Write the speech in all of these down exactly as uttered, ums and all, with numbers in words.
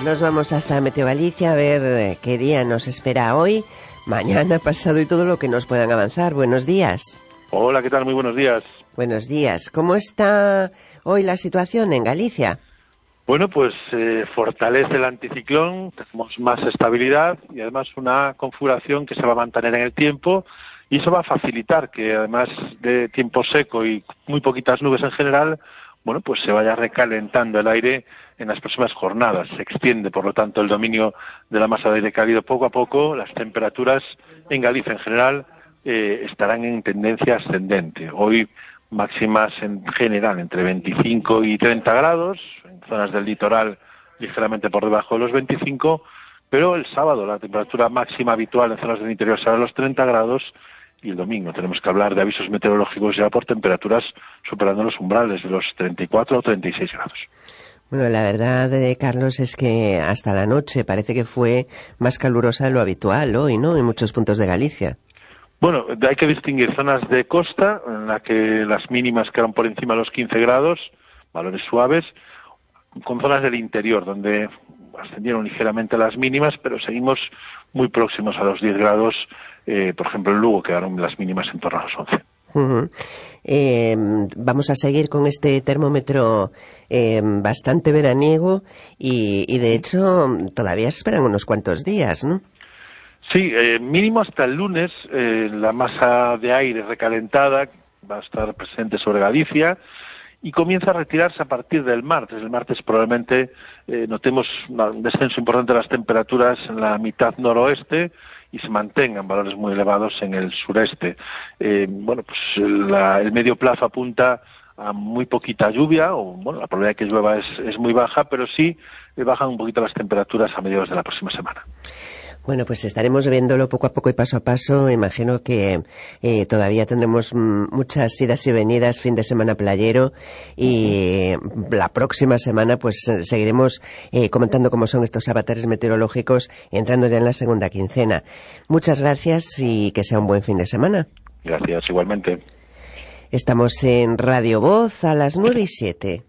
nos vamos hasta Meteo Galicia a ver qué día nos espera hoy, mañana, pasado y todo lo que nos puedan avanzar. Buenos días. Hola, ¿qué tal? Muy buenos días. Buenos días. ¿Cómo está hoy la situación en Galicia? Bueno, pues eh, fortalece el anticiclón, tenemos más estabilidad y además una configuración que se va a mantener en el tiempo y eso va a facilitar que además de tiempo seco y muy poquitas nubes en general, bueno, pues se vaya recalentando el aire en las próximas jornadas. Se extiende, por lo tanto, el dominio de la masa de aire cálido poco a poco. Las temperaturas en Galicia en general eh, estarán en tendencia ascendente. Hoy máximas en general entre veinticinco y treinta grados, en zonas del litoral ligeramente por debajo de los veinticinco, pero el sábado la temperatura máxima habitual en zonas del interior será los treinta grados y el domingo tenemos que hablar de avisos meteorológicos ya por temperaturas superando los umbrales de los treinta y cuatro o treinta y seis grados. Bueno, la verdad, eh, Carlos, es que hasta la noche parece que fue más calurosa de lo habitual hoy, ¿no?, en muchos puntos de Galicia. Bueno, hay que distinguir zonas de costa, en la que las mínimas quedan por encima de los quince grados, valores suaves, con zonas del interior, donde ascendieron ligeramente las mínimas, pero seguimos muy próximos a los diez grados. Eh, por ejemplo, en Lugo quedaron las mínimas en torno a los once. Uh-huh. Eh, vamos a seguir con este termómetro eh, bastante veraniego y, y, de hecho, todavía se esperan unos cuantos días, ¿no? Sí, eh, mínimo hasta el lunes, eh, la masa de aire recalentada va a estar presente sobre Galicia y comienza a retirarse a partir del martes. El martes probablemente eh, notemos un descenso importante de las temperaturas en la mitad noroeste y se mantengan valores muy elevados en el sureste. Eh, bueno, pues la, el medio plazo apunta a muy poquita lluvia, o bueno, la probabilidad de que llueva es, es muy baja, pero sí eh, bajan un poquito las temperaturas a mediados de la próxima semana. Bueno, pues estaremos viéndolo poco a poco y paso a paso. Imagino que eh, todavía tendremos mm, muchas idas y venidas, fin de semana playero, y la próxima semana pues seguiremos eh, comentando cómo son estos avatares meteorológicos, entrando ya en la segunda quincena. Muchas gracias y que sea un buen fin de semana. Gracias, igualmente. Estamos en Radio Voz a las nueve y siete.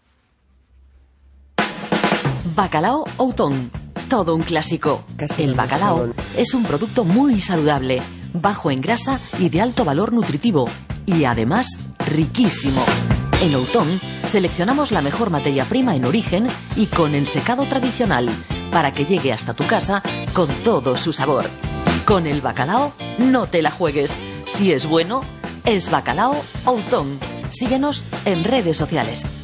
Bacalao Outón. Todo un clásico. Casi el bacalao es un producto muy saludable, bajo en grasa y de alto valor nutritivo, y además riquísimo. En Outón seleccionamos la mejor materia prima en origen y con ensecado tradicional, para que llegue hasta tu casa con todo su sabor. Con el bacalao no te la juegues. Si es bueno, es Bacalao Outón. Síguenos en redes sociales.